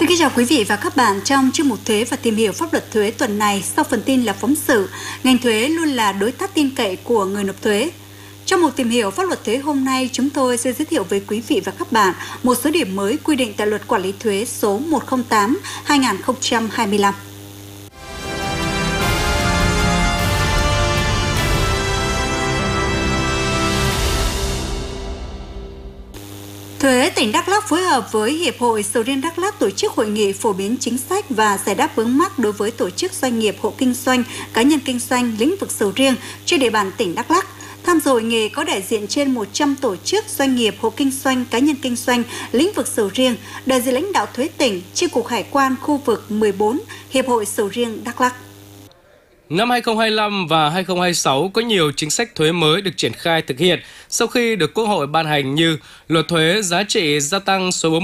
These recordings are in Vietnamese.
Xin kính chào quý vị và các bạn trong chuyên mục Thuế và tìm hiểu pháp luật thuế tuần này. Sau phần tin là phóng sự, ngành thuế luôn là đối tác tin cậy của người nộp thuế. Trong mục tìm hiểu pháp luật thuế hôm nay, chúng tôi sẽ giới thiệu với quý vị và các bạn một số điểm mới quy định tại Luật Quản lý thuế số 108/2025. Thuế tỉnh Đắk Lắk phối hợp với Hiệp hội Sầu riêng Đắk Lắk tổ chức hội nghị phổ biến chính sách và giải đáp vướng mắc đối với tổ chức doanh nghiệp, hộ kinh doanh, cá nhân kinh doanh lĩnh vực sầu riêng trên địa bàn tỉnh Đắk Lắk. Tham dự hội nghị có đại diện trên 100 tổ chức doanh nghiệp, hộ kinh doanh, cá nhân kinh doanh lĩnh vực sầu riêng, đại diện lãnh đạo thuế tỉnh, chi cục hải quan khu vực 14, Hiệp hội Sầu riêng Đắk Lắk. Năm 2025 và 2026 có nhiều chính sách thuế mới được triển khai thực hiện sau khi được Quốc hội ban hành như Luật thuế giá trị gia tăng số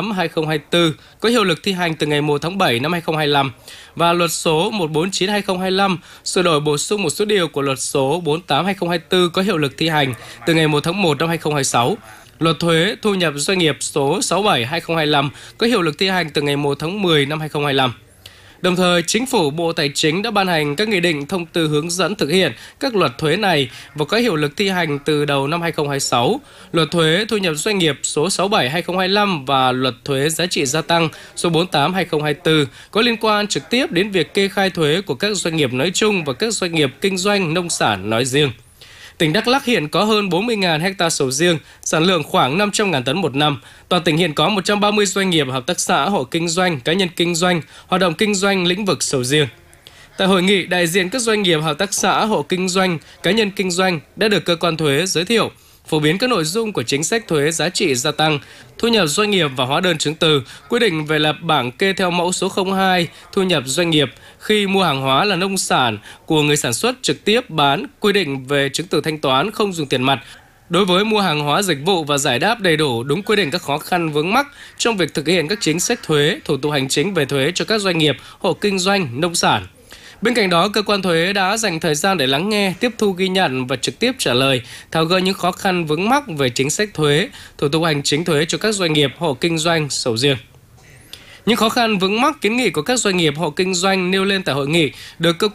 48/2024 có hiệu lực thi hành từ ngày 1 tháng 7 năm 2025 và Luật số 149/2025 sửa đổi bổ sung một số điều của Luật số 48/2024 có hiệu lực thi hành từ ngày 1 tháng 1 năm 2026. Luật thuế thu nhập doanh nghiệp số 67/2025 có hiệu lực thi hành từ ngày 1 tháng 10 năm 2025. Đồng thời, Chính phủ, Bộ Tài chính đã ban hành các nghị định, thông tư hướng dẫn thực hiện các luật thuế này và có hiệu lực thi hành từ đầu năm 2026. Luật thuế thu nhập doanh nghiệp số 67/2025 và Luật thuế giá trị gia tăng số 48/2024 có liên quan trực tiếp đến việc kê khai thuế của các doanh nghiệp nói chung và các doanh nghiệp kinh doanh nông sản nói riêng. Tỉnh Đắk Lắk hiện có hơn 40.000 ha sầu riêng, sản lượng khoảng 500.000 tấn một năm. Toàn tỉnh hiện có 130 doanh nghiệp, hợp tác xã, hộ kinh doanh, cá nhân kinh doanh, hoạt động kinh doanh lĩnh vực sầu riêng. Tại hội nghị, đại diện các doanh nghiệp, hợp tác xã, hộ kinh doanh, cá nhân kinh doanh đã được cơ quan thuế giới thiệu, phổ biến các nội dung của chính sách thuế giá trị gia tăng, thu nhập doanh nghiệp và hóa đơn chứng từ, quy định về lập bảng kê theo mẫu số 02, thu nhập doanh nghiệp khi mua hàng hóa là nông sản của người sản xuất trực tiếp bán, quy định về chứng từ thanh toán không dùng tiền mặt đối với mua hàng hóa dịch vụ và giải đáp đầy đủ đúng quy định các khó khăn vướng mắc trong việc thực hiện các chính sách thuế, thủ tục hành chính về thuế cho các doanh nghiệp, hộ kinh doanh, nông sản. Bên cạnh đó, cơ quan thuế đã dành thời gian để lắng nghe, tiếp thu ghi nhận và trực tiếp trả lời, tháo gỡ những khó khăn vướng mắc về chính sách thuế, thủ tục hành chính thuế cho các doanh nghiệp, hộ kinh doanh sầu riêng. Những khó khăn vướng mắc kiến nghị của các doanh nghiệp, hộ kinh doanh nêu lên tại hội nghị được cơ